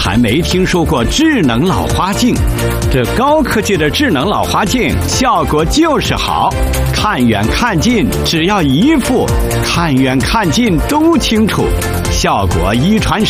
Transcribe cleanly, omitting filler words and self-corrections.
还没听说过智能老花镜。这高科技的智能老花镜效果就是好，看远看近只要一副，看远看近都清楚，效果一传十。